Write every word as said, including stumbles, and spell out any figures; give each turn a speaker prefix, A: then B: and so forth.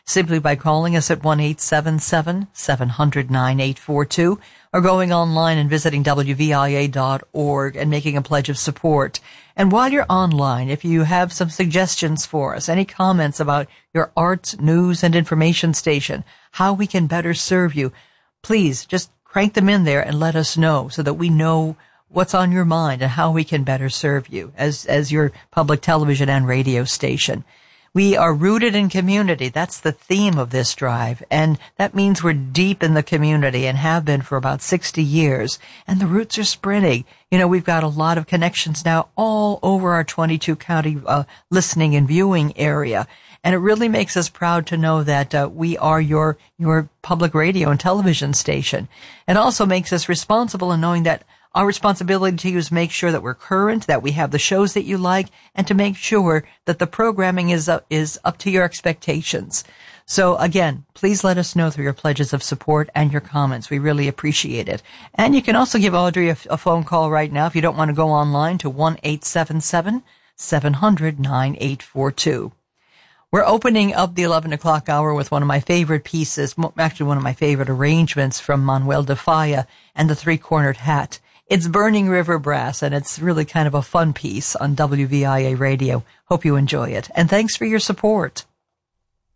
A: simply by calling us at one eight seven seven, seven hundred, nine eight four two or going online and visiting W V I A dot org and making a pledge of support. And while you're online, if you have some suggestions for us, any comments about your arts, news, and information station, how we can better serve you, please just crank them in there and let us know so that we know what's on your mind and how we can better serve you as, as your public television and radio station. We are rooted in community. That's the theme of this drive. And that means we're deep in the community and have been for about sixty years. And the roots are spreading. You know, we've got a lot of connections now all over our twenty-two county uh, listening and viewing area. And it really makes us proud to know that uh, we are your your public radio and television station. It also makes us responsible in knowing that our responsibility to you is make sure that we're current, that we have the shows that you like, and to make sure that the programming is up, is up to your expectations. So again, please let us know through your pledges of support and your comments. We really appreciate it. And you can also give Audrey a, a phone call right now if you don't want to go online to one eight seven seven, seven hundred, nine eight four two. We're opening up the eleven o'clock hour with one of my favorite pieces, actually one of my favorite arrangements from Manuel de Falla and the Three-Cornered Hat. It's Burning River Brass, and it's really kind of a fun piece on W V I A Radio. Hope you enjoy it. And thanks for your support.